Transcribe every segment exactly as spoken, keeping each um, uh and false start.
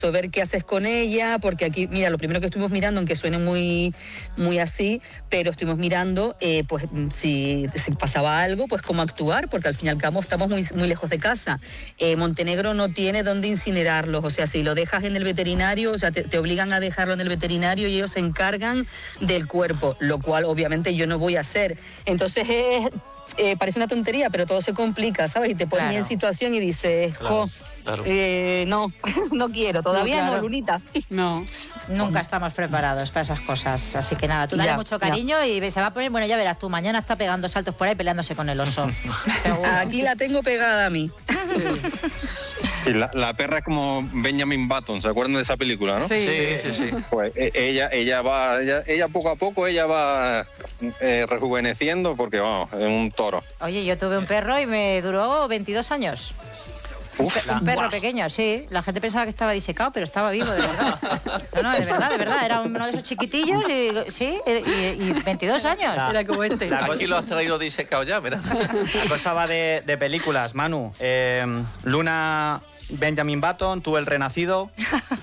ver qué haces con ella, porque aquí, mira, lo primero que estuvimos mirando, aunque suene muy, muy así, pero estuvimos mirando, eh, pues, si, si pasaba algo, pues cómo actuar, porque al fin y al cabo estamos muy, muy lejos de casa. Eh, Montenegro no tiene dónde incinerarlos, o sea, si lo dejas en el veterinario, o sea, te, te obligan a dejarlo en el veterinario y ellos se encargan del cuerpo, lo cual obviamente yo no voy a hacer. Entonces es... Eh, parece una tontería, pero todo se complica, ¿sabes? Y te pones Claro. en situación y dices, Claro, jo, claro. eh, no, no quiero, todavía No, no, claro. Lunita. No. Nunca estamos preparados para esas cosas. Así que nada, tú dale Ya, mucho ya. cariño y se va a poner, bueno, ya verás tú, mañana está pegando saltos por ahí peleándose con el oso. Seguro. Aquí la tengo pegada a mí. Sí, la, la perra es como Benjamin Button, ¿se acuerdan de esa película, no? Sí, sí, sí. Pues e- ella, ella va, ella, ella poco a poco ella va eh, rejuveneciendo porque vamos, es un toro. Oye, yo tuve un perro y me duró veintidós años. Uf, Un perro pequeño, sí. La gente pensaba que estaba disecado, pero estaba vivo, de verdad. No, no, de verdad, de verdad. Era uno de esos chiquitillos y, sí, y, y veintidós años. La- Era como este. la co- Aquí lo has traído disecado ya, mira. La cosa va de, de películas, Manu. Eh, Luna, Benjamin Button, tú el renacido.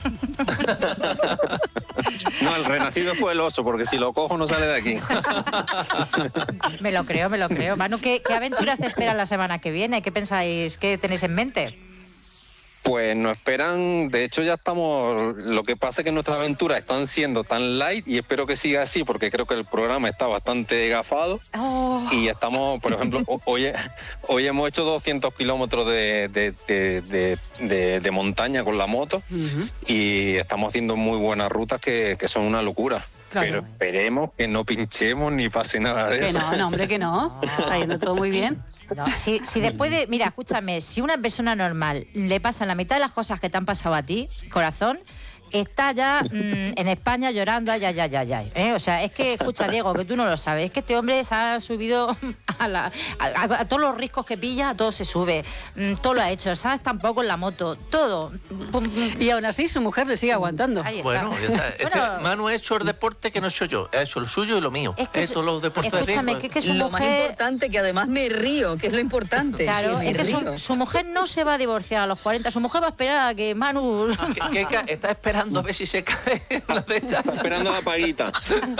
no, el renacido fue el oso, porque si lo cojo no sale de aquí. Me lo creo, me lo creo. Manu, ¿qué, qué aventuras te esperan la semana que viene? ¿Qué pensáis? ¿Qué tenéis en mente? Pues nos esperan, de hecho ya estamos, lo que pasa es que nuestras aventuras están siendo tan light y espero que siga así porque creo que el programa está bastante gafado Oh. y estamos, por ejemplo, ho- hoy, hoy hemos hecho doscientos kilómetros de, de, de, de, de- de montaña con la moto y estamos haciendo muy buenas rutas que, que son una locura. Claro. Pero esperemos que no pinchemos ni pase nada de Que eso. no, no, hombre, que no. Está yendo todo muy bien. No, si, si después de... Mira, escúchame, si una persona normal le pasan la mitad de las cosas que te han pasado a ti, corazón, está ya mm, en España llorando, ay, ay, ay, ay, ay, ¿eh? O sea, es que, escucha, Diego, que tú no lo sabes, es que este hombre se ha subido a, la, a, a- a todos los riscos que pilla, a todo se sube, mm, todo lo ha hecho, ¿sabes? Tampoco en la moto, todo. Pum, pum. Y aún así su mujer le sigue aguantando. Ahí está. Bueno, ya está. Este, Bueno, Manu ha hecho el deporte que no he hecho yo. He hecho el suyo y lo mío. es que He su- hecho los deportes de escúchame, riesgo. que, que su Lo más mujer... importante, que además me río, que es lo importante. Claro, me es que río. su, su mujer no se va a divorciar a los cuarenta, su mujer va a esperar a que Manu... ¿Qué- qué ca- está esperando a ver si se cae una de estas. Está esperando la paguita.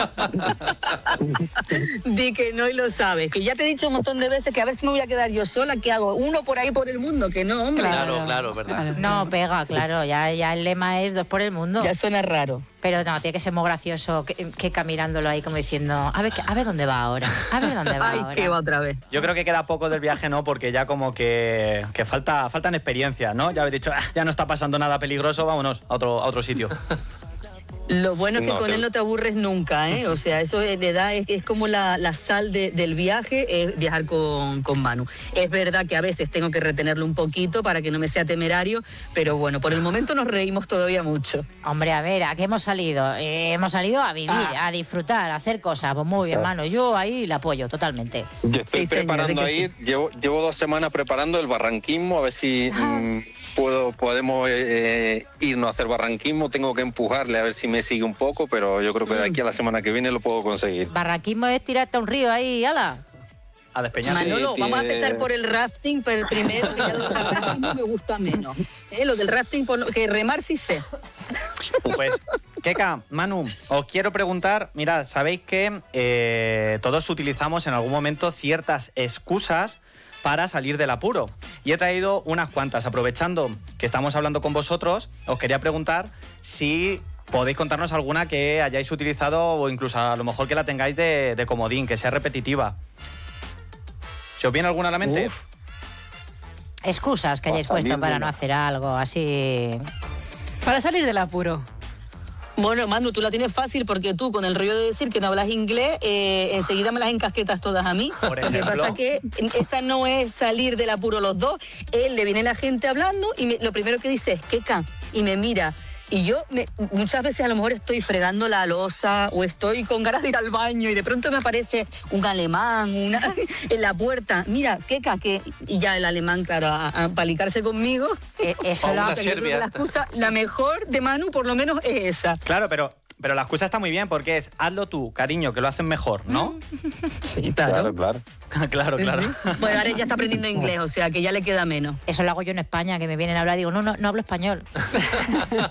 Di que no y lo sabes. Que ya te he dicho un montón de veces que a ver si me voy a quedar yo sola, ¿qué hago? Uno por ahí por el mundo, que no, hombre. Claro, claro, verdad. No, pega, claro, ya, ya el lema es dos por el mundo. Ya suena raro. Pero no, tiene que ser muy gracioso que, que caminándolo ahí como diciendo, a ver, qué- a ver dónde va ahora, a ver dónde va Ay, ahora. que va otra vez. Yo creo que queda poco del viaje, ¿no? Porque ya como que, que falta, faltan experiencias, ¿no? Ya habéis dicho, "Ah, ya no está pasando nada peligroso, vámonos a otro, a otro sitio". Lo bueno es que No, con te- él no te aburres nunca, ¿eh? O sea, eso le da, es, es como la, la sal de- del viaje, es viajar con, con Manu. Es verdad que a veces tengo que retenerlo un poquito para que no me sea temerario, pero bueno, por el momento nos reímos todavía mucho. Hombre, a ver, ¿a qué hemos salido? Eh, hemos salido a vivir, Ah. a disfrutar, a hacer cosas. Pues muy bien, mano, yo ahí la apoyo totalmente. Yo estoy Sí, señor, preparando de que ahí, llevo, llevo dos semanas preparando el barranquismo, a ver si mm, puedo, podemos eh, irnos a hacer barranquismo. Tengo que empujarle a ver si me sigue un poco, pero yo creo que de aquí a la semana que viene lo puedo conseguir. Barraquismo es tirarte a un río ahí, ala. A despeñar. Sí, Manolo, vamos a tiene- empezar por el rafting, pero primero, que ya lo del rafting me gusta menos. ¿Eh? Lo del rafting, por lo- que remar sí sé. Pues, Keka, Manu, os quiero preguntar, mirad, sabéis que eh, todos utilizamos en algún momento ciertas excusas para salir del apuro. Y he traído unas cuantas. Aprovechando que estamos hablando con vosotros, os quería preguntar si podéis contarnos alguna que hayáis utilizado o incluso a lo mejor que la tengáis de, de comodín, que sea repetitiva. ¿Se os viene alguna a la mente? Uf. Excusas que Va a hayáis puesto salir para una. no hacer algo, así... Para salir del apuro. Bueno, Manu, tú la tienes fácil porque tú, con el rollo de decir que no hablas inglés, eh, enseguida me las encasquetas todas a mí. Por Lo que ejemplo. pasa que esa no es salir del apuro los dos. Él le viene la gente hablando y me- lo primero que dice es "Keka", y me mira. Y yo me- muchas veces a lo mejor estoy fregando la loza o estoy con ganas de ir al baño y de pronto me aparece un alemán una, en la puerta. Mira, Keka, que... Y ya el alemán, claro, a, a palicarse conmigo. Eh, eso O lo una O sea, yo creo que Serbia. la excusa, la mejor de Manu, por lo menos, es esa. Claro, pero, pero la excusa está muy bien porque es hazlo tú, cariño, que lo hacen mejor, ¿no? Sí, Claro, claro. claro, claro. Bueno, ahora ya está aprendiendo inglés, o sea que ya le queda menos. Eso lo hago yo en España, que me vienen a hablar y digo, no, no, no hablo español.